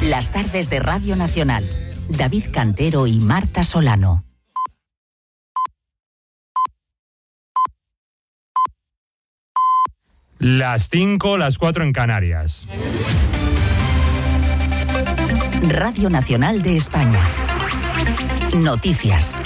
Las tardes de Radio Nacional. David Cantero y Marta Solano. Las 5, las 4 en Canarias. Radio Nacional de España. Noticias.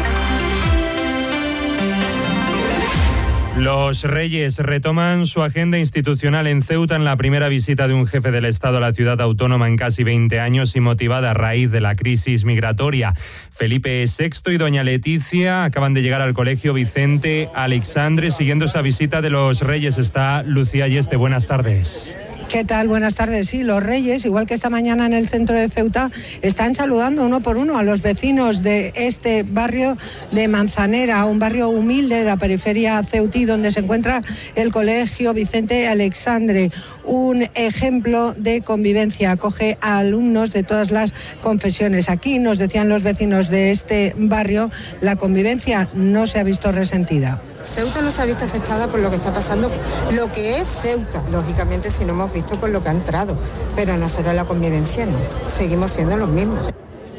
Los Reyes retoman su agenda institucional en Ceuta en la primera visita de un jefe del Estado a la ciudad autónoma en casi 20 años y motivada a raíz de la crisis migratoria. Felipe VI y doña Leticia acaban de llegar al Colegio Vicente Aleixandre. Siguiendo esa visita de los Reyes está Lucía Ayeste. Buenas tardes. ¿Qué tal? Buenas tardes. Sí, los Reyes, igual que esta mañana en el centro de Ceuta, están saludando uno por uno a los vecinos de este barrio de Manzanera, un barrio humilde de la periferia ceutí, donde se encuentra el Colegio Vicente Aleixandre, un ejemplo de convivencia. Acoge a alumnos de todas las confesiones. Aquí, nos decían los vecinos de este barrio, la convivencia no se ha visto resentida. Ceuta no se ha visto afectada por lo que está pasando, lo que es Ceuta, lógicamente si no hemos visto por lo que ha entrado, pero nosotros la convivencia no, seguimos siendo los mismos.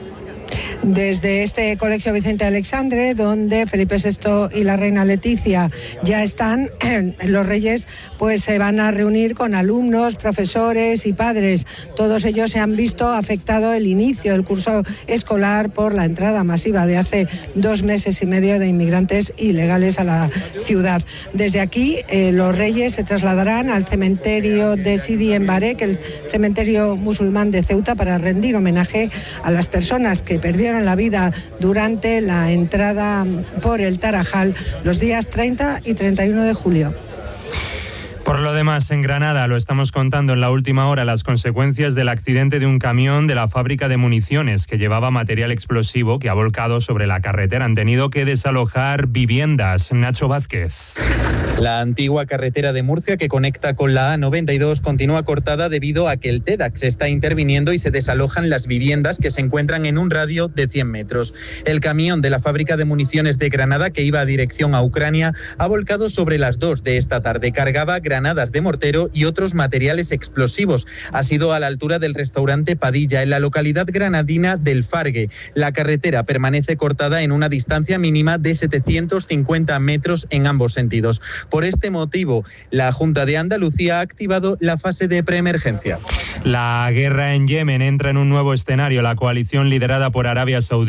Desde este Colegio Vicente Aleixandre, donde Felipe VI y la reina Leticia ya están, los Reyes pues se van a reunir con alumnos, profesores y padres. Todos ellos se han visto afectado el inicio del curso escolar por la entrada masiva de hace 2 meses y medio de inmigrantes ilegales a la ciudad. Desde aquí, los Reyes se trasladarán al cementerio de Sidi en Barek, el cementerio musulmán de Ceuta, para rendir homenaje a las personas que perdieron la vida durante la entrada por el Tarajal los días 30 y 31 de julio. Por lo demás, en Granada, lo estamos contando en la última hora, las consecuencias del accidente de un camión de la fábrica de municiones que llevaba material explosivo que ha volcado sobre la carretera. Han tenido que desalojar viviendas. Nacho Vázquez. La antigua carretera de Murcia que conecta con la A92 continúa cortada debido a que el TEDx está interviniendo y se desalojan las viviendas que se encuentran en un radio de 100 metros. El camión de la fábrica de municiones de Granada, que iba a dirección a Ucrania, ha volcado sobre las 2 de esta tarde. Cargaba granadas de mortero y otros materiales explosivos. Ha sido a la altura del restaurante Padilla, en la localidad granadina del Fargue. La carretera permanece cortada en una distancia mínima de 750 metros en ambos sentidos. Por este motivo, la Junta de Andalucía ha activado la fase de preemergencia. La guerra en Yemen entra en un nuevo escenario. La coalición liderada por Arabia Saudí